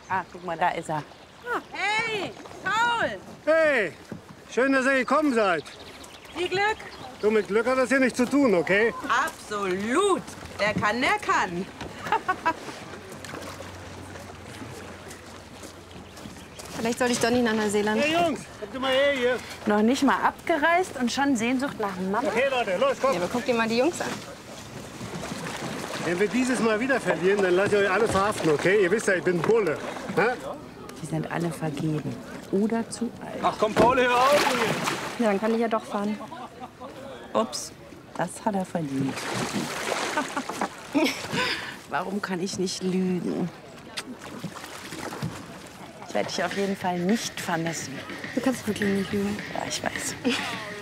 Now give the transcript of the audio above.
Ah, guck mal, da ist er. Hey, Paul! Hey, schön, dass ihr gekommen seid. Viel Glück! Du, mit Glück hat das hier nichts zu tun, okay? Absolut! Der kann, der kann. Vielleicht soll ich doch nicht nach Neuseeland. Hey, Jungs, kommt mal her hier. Noch nicht mal abgereist und schon Sehnsucht nach Mama? Okay, Leute, los, komm. Ja, aber guck dir mal die Jungs an. Wenn wir dieses Mal wieder verlieren, dann lasse ich euch alle verhaften, okay? Ihr wisst ja, ich bin Bulle. Ha? Die sind alle vergeben. Oder zu alt. Ach komm, Paul, hör auf! Ja, dann kann ich ja doch fahren. Ups, das hat er verdient. Warum kann ich nicht lügen? Ich werde dich auf jeden Fall nicht vermissen. Du kannst wirklich nicht lügen. Ja, ich weiß.